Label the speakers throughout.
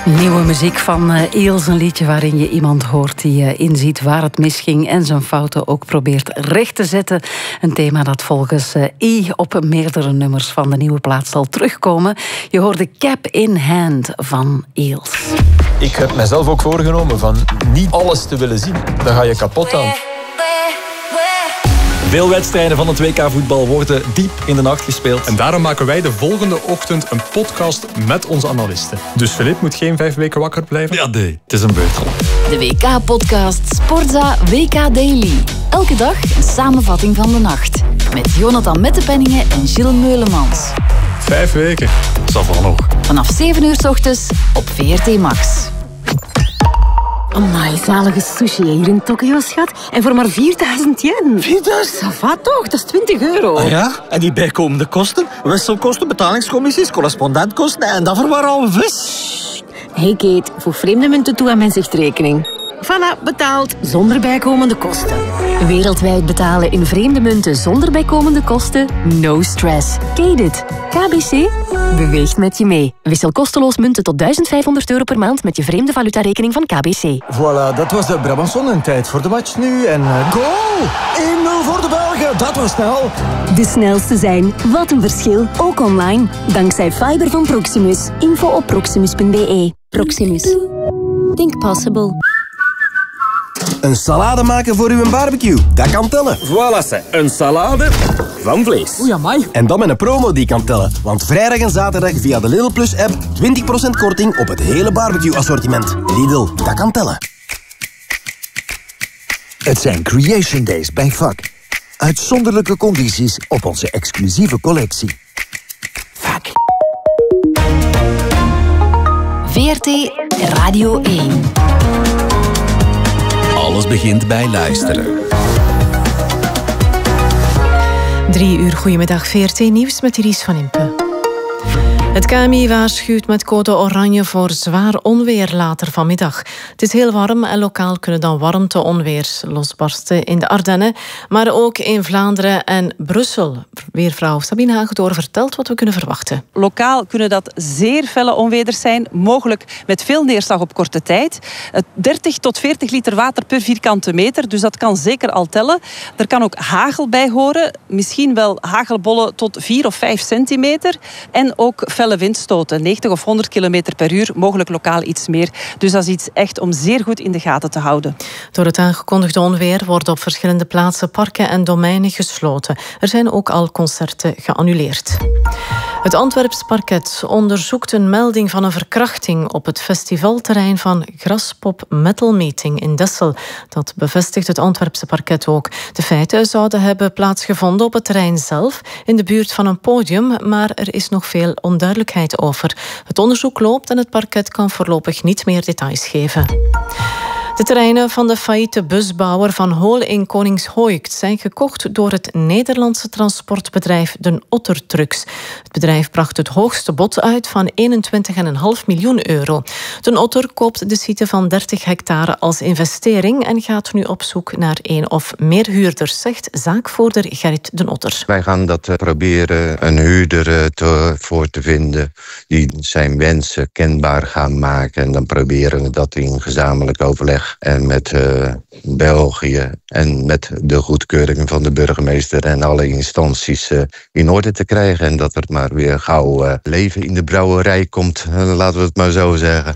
Speaker 1: Nieuwe muziek van Eels, een liedje waarin je iemand hoort die inziet waar het misging en zijn fouten ook probeert recht te zetten. Een thema dat volgens op meerdere nummers van de nieuwe plaat zal terugkomen. Je hoorde Cap in Hand van Eels.
Speaker 2: Ik heb mezelf ook voorgenomen van niet alles te willen zien. Daar ga je kapot aan.
Speaker 3: Veel wedstrijden van het WK-voetbal worden diep in de nacht gespeeld.
Speaker 4: En daarom maken wij de volgende ochtend een podcast met onze analisten. Dus Filip moet geen 5 weken wakker blijven.
Speaker 3: Ja, nee, het is een beurt.
Speaker 5: De WK-podcast Sportza WK Daily. Elke dag een samenvatting van de nacht. Met Jonathan Mettepenningen en Gilles Meulemans.
Speaker 4: 5 weken.
Speaker 3: Dat zal nog.
Speaker 5: Vanaf 7 uur 's ochtends op VRT Max.
Speaker 6: Amai, zalige sushi hier in Tokio, schat. En voor maar 4.000 yen.
Speaker 7: 4.000?
Speaker 6: Ça va toch, dat is 20 euro.
Speaker 7: Ah ja? En die bijkomende kosten? Wisselkosten, betalingscommissies, correspondentkosten en dat voor waar al vis.
Speaker 6: Hey Kate, voeg vreemde munten toe aan mijn zichtrekening. Voilà, betaald, zonder bijkomende kosten.
Speaker 5: Wereldwijd betalen in vreemde munten zonder bijkomende kosten? No stress. Kate it. KBC beweegt met je mee. Wissel kosteloos munten tot €1.500 per maand met je vreemde valutarekening van KBC.
Speaker 8: Voilà, dat was de Brabançon en tijd voor de match nu. En goal! 1-0 voor de Belgen, dat was snel.
Speaker 9: De snelste zijn. Wat een verschil. Ook online. Dankzij fiber van Proximus. Info op proximus.be. Proximus. Think possible.
Speaker 8: Een salade maken voor uw barbecue, dat kan tellen.
Speaker 10: Voilà, ze. Een salade van vlees.
Speaker 7: Oei, amai.
Speaker 8: En dan met een promo die kan tellen. Want vrijdag en zaterdag via de Lidl Plus app 20% korting op het hele barbecue assortiment. Lidl, dat kan tellen.
Speaker 11: Het zijn Creation Days bij VAK. Uitzonderlijke condities op onze exclusieve collectie. VAK.
Speaker 5: VRT Radio 1.
Speaker 11: Alles begint bij luisteren.
Speaker 12: 3 uur, goedemiddag. VRT Nieuws met Iris van Impe. Het KMI waarschuwt met code oranje voor zwaar onweer later vanmiddag. Het is heel warm en lokaal kunnen dan warmte-onweer losbarsten in de Ardennen, maar ook in Vlaanderen en Brussel. Weervrouw Sabine Hagedoor vertelt wat we kunnen verwachten.
Speaker 13: Lokaal kunnen dat zeer felle onweders zijn, mogelijk met veel neerslag op korte tijd. 30 tot 40 liter water per vierkante meter, dus dat kan zeker al tellen. Er kan ook hagel bij horen, misschien wel hagelbollen tot 4 of 5 centimeter. En ook felle windstoten, 90 of 100 km per uur, mogelijk lokaal iets meer. Dus dat is iets echt om zeer goed in de gaten te houden.
Speaker 12: Door het aangekondigde onweer worden op verschillende plaatsen parken en domeinen gesloten. Er zijn ook al concerten geannuleerd. Het Antwerps parket onderzoekt een melding van een verkrachting op het festivalterrein van Graspop Metal Meeting in Dessel. Dat bevestigt het Antwerpse parket ook. De feiten zouden hebben plaatsgevonden op het terrein zelf, in de buurt van een podium, maar er is nog veel onduidelijkheid over. Het onderzoek loopt en het parket kan voorlopig niet meer details geven. De terreinen van de failliete busbouwer Van Hool in Koningshooikt zijn gekocht door het Nederlandse transportbedrijf Den Otter Trucks. Het bedrijf bracht het hoogste bod uit van €21,5 miljoen. Den Otter koopt de site van 30 hectare als investering en gaat nu op zoek naar 1 of meer huurders, zegt zaakvoerder Gerrit Den Otter.
Speaker 14: Wij gaan dat proberen een huurder voor te vinden die zijn wensen kenbaar gaan maken. En dan proberen we dat in gezamenlijk overleg en met België en met de goedkeuring van de burgemeester en alle instanties in orde te krijgen. En dat er maar weer gauw leven in de brouwerij komt, laten we het maar zo zeggen.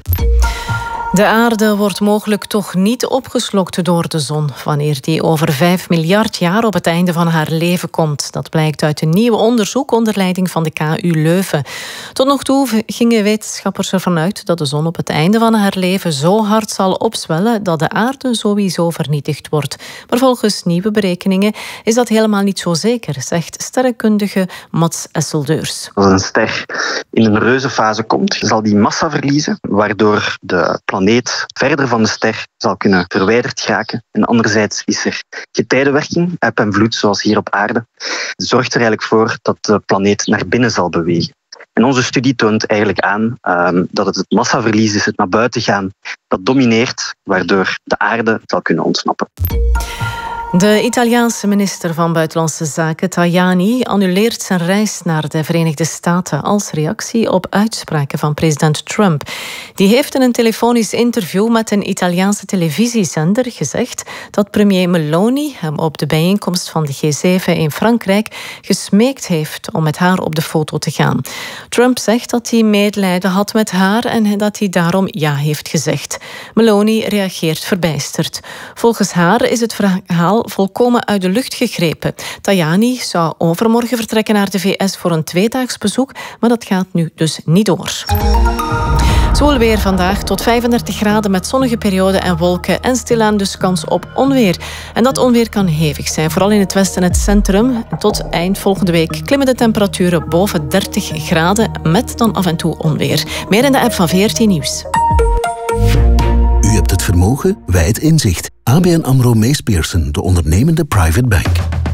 Speaker 12: De aarde wordt mogelijk toch niet opgeslokt door de zon wanneer die over 5 miljard jaar op het einde van haar leven komt. Dat blijkt uit een nieuw onderzoek onder leiding van de KU Leuven. Tot nog toe gingen wetenschappers ervan uit dat de zon op het einde van haar leven zo hard zal opzwellen dat de aarde sowieso vernietigd wordt. Maar volgens nieuwe berekeningen is dat helemaal niet zo zeker, zegt sterrenkundige Mats Esseldeurs.
Speaker 15: Als een ster in een reuzenfase komt, zal die massa verliezen, waardoor de planeet verder van de ster zal kunnen verwijderd geraken. En anderzijds is er getijdenwerking, eb en vloed, zoals hier op aarde. Het zorgt er eigenlijk voor dat de planeet naar binnen zal bewegen. En onze studie toont eigenlijk aan dat het massaverlies is, het naar buiten gaan, dat domineert, waardoor de aarde zal kunnen ontsnappen.
Speaker 12: De Italiaanse minister van Buitenlandse Zaken, Tajani, annuleert zijn reis naar de Verenigde Staten als reactie op uitspraken van president Trump. Die heeft in een telefonisch interview met een Italiaanse televisiezender gezegd dat premier Meloni hem op de bijeenkomst van de G7 in Frankrijk gesmeekt heeft om met haar op de foto te gaan. Trump zegt dat hij medelijden had met haar en dat hij daarom ja heeft gezegd. Meloni reageert verbijsterd. Volgens haar is het verhaal volkomen uit de lucht gegrepen. Tajani zou overmorgen vertrekken naar de VS voor een 2-daags bezoek, maar dat gaat nu dus niet door. Zwoel weer vandaag tot 35 graden met zonnige perioden en wolken en stilaan dus kans op onweer. En dat onweer kan hevig zijn, vooral in het westen en het centrum. En tot eind volgende week klimmen de temperaturen boven 30 graden met dan af en toe onweer. Meer in de app van VRT Nieuws.
Speaker 16: U hebt het vermogen, wij het inzicht. ABN AMRO Mees Pierson, de ondernemende private bank.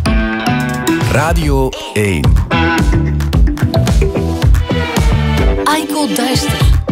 Speaker 17: Radio 1.
Speaker 18: Eikel Duister.